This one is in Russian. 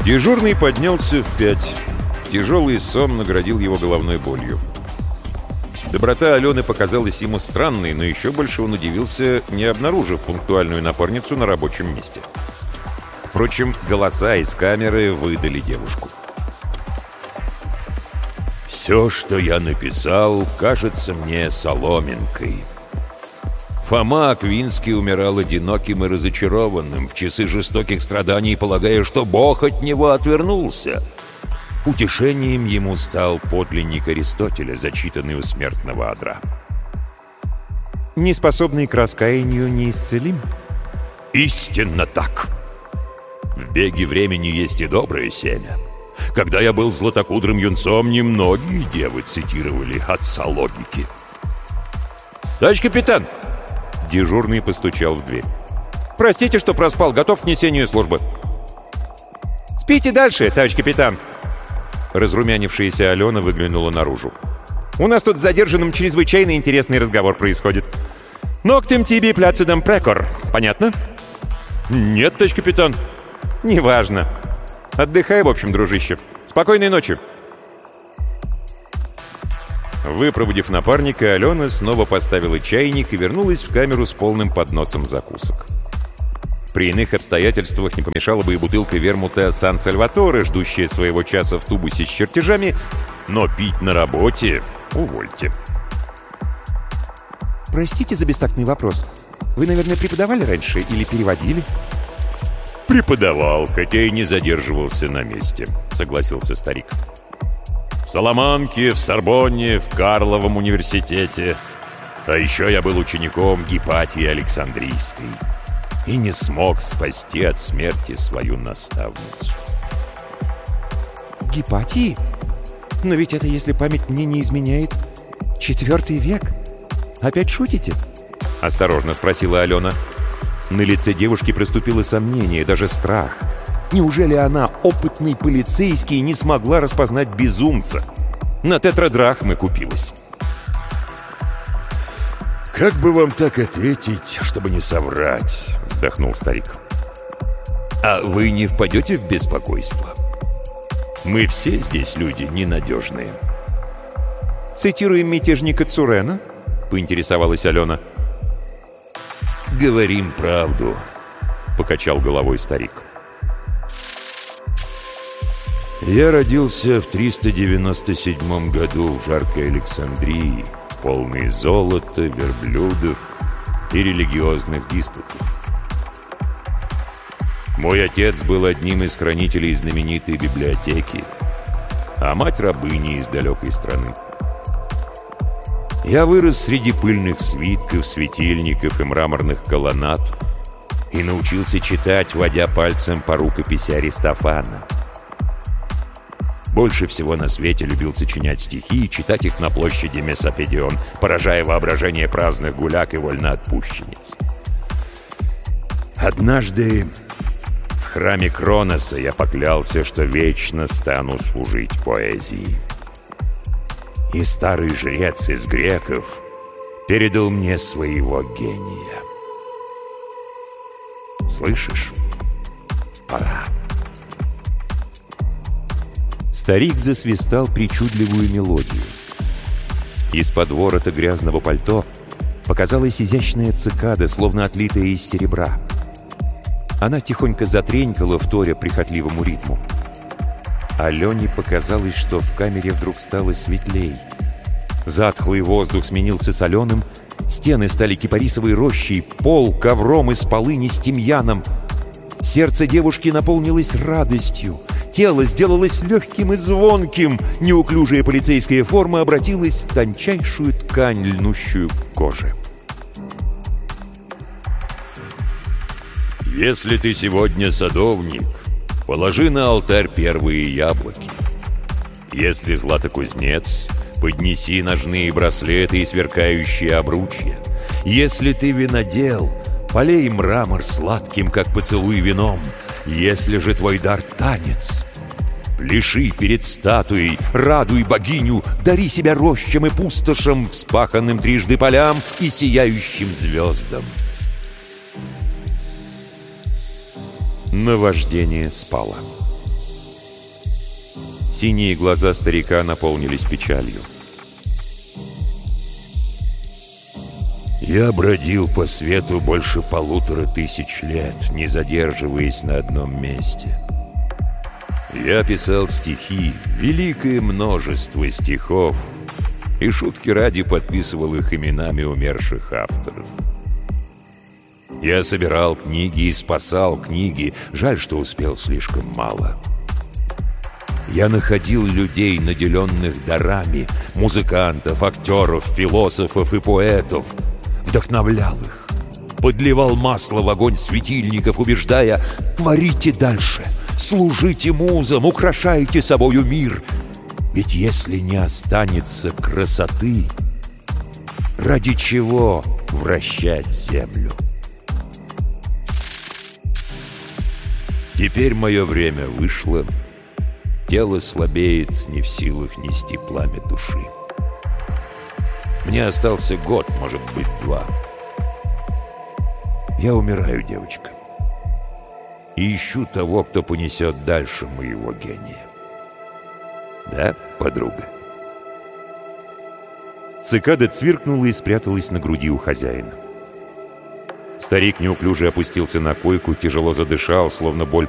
Дежурный поднялся в 5. Тяжелый сон наградил его головной болью. Доброта Алены показалась ему странной, но еще больше он удивился, не обнаружив пунктуальную напарницу на рабочем месте. Впрочем, голоса из камеры выдали девушку. «Все, что я написал, кажется мне соломинкой. Фома Аквинский умирал одиноким и разочарованным, в часы жестоких страданий, полагая, что Бог от него отвернулся. Утешением ему стал подлинник Аристотеля, зачитанный у смертного одра. Неспособный к раскаянию неисцелим? Истинно так. В беге времени есть и доброе семя. Когда я был златокудрым юнцом, немногие девы цитировали отца логики. «Товарищ капитан!» Дежурный постучал в дверь. «Простите, что проспал, готов к несению службы». «Спите дальше, товарищ капитан!» Разрумянившаяся Алена выглянула наружу. «У нас тут с задержанным чрезвычайно интересный разговор происходит. Ноктем тебе пляцидом прекор. Понятно?» «Нет, товарищ капитан». «Неважно. Отдыхай, в общем, дружище. Спокойной ночи». Выпроводив напарника, Алена снова поставила чайник и вернулась в камеру с полным подносом закусок. При иных обстоятельствах не помешала бы и бутылка вермута Сан-Сальваторе, ждущая своего часа в тубусе с чертежами, но пить на работе увольте. «Простите за бестактный вопрос. Вы, наверное, преподавали раньше или переводили?» «Преподавал, хотя и не задерживался на месте», — согласился старик. «В Саламанке, в Сорбонне, в Карловом университете. А еще я был учеником Гипатии Александрийской и не смог спасти от смерти свою наставницу». «Гипатии? Но ведь это, если память мне не изменяет, 4 век. Опять шутите?» — осторожно спросила Алена. На лице девушки проступило сомнение, даже страх. Неужели она, опытный полицейский, не смогла распознать безумца? На тетрадрахмы купилась. «Как бы вам так ответить, чтобы не соврать?» — вздохнул старик. «А вы не впадете в беспокойство? Мы все здесь люди ненадежные». «Цитируем мятежника Цурена?» — поинтересовалась Алена. «Говорим правду», — покачал головой старик. «Я родился в 397 году в жаркой Александрии, полной золота, верблюдов и религиозных диспутов. Мой отец был одним из хранителей знаменитой библиотеки, а мать рабыни из далекой страны. Я вырос среди пыльных свитков, светильников и мраморных колоннад и научился читать, водя пальцем по рукописи Аристофана. Больше всего на свете любил сочинять стихи и читать их на площади Месопедион, поражая воображение праздных гуляк и вольноотпущенниц. Однажды в храме Кроноса я поклялся, что вечно стану служить поэзии. И старый жрец из греков передал мне своего гения. Слышишь? Пора». Старик засвистал причудливую мелодию. Из-под ворота грязного пальто показалась изящная цикада, словно отлитая из серебра. Она тихонько затренькала, вторя прихотливому ритму. Алене показалось, что в камере вдруг стало светлей. Затхлый воздух сменился соленым, стены стали кипарисовой рощей, пол ковром из полыни с тимьяном. Сердце девушки наполнилось радостью, тело сделалось легким и звонким, неуклюжая полицейская форма обратилась в тончайшую ткань, льнущую к коже. «Если ты сегодня садовник, положи на алтарь первые яблоки. Если златокузнец, поднеси ножные браслеты и сверкающие обручья. Если ты винодел, полей мрамор сладким, как поцелуй вином. Если же твой дар танец, пляши перед статуей, радуй богиню, дари себя рощам и пустошам, вспаханным трижды полям и сияющим звездам». Наваждение спало. Синие глаза старика наполнились печалью. Я бродил по свету больше 1500 лет, не задерживаясь на одном месте. Я писал стихи, великое множество стихов, и шутки ради подписывал их именами умерших авторов. Я собирал книги и спасал книги, жаль, что успел слишком мало. Я находил людей, наделенных дарами, музыкантов, актеров, философов и поэтов, вдохновлял их, подливал масло в огонь светильников, убеждая: «Творите дальше, служите музам, украшайте собою мир. Ведь если не останется красоты, ради чего вращать землю?» Теперь мое время вышло, тело слабеет, не в силах нести пламя души. Мне остался год, может быть, 2. Я умираю, девочка, и ищу того, кто понесет дальше моего гения. Да, подруга?» Цикада цвиркнула и спряталась на груди у хозяина. Старик неуклюже опустился на койку, тяжело задышал, словно боль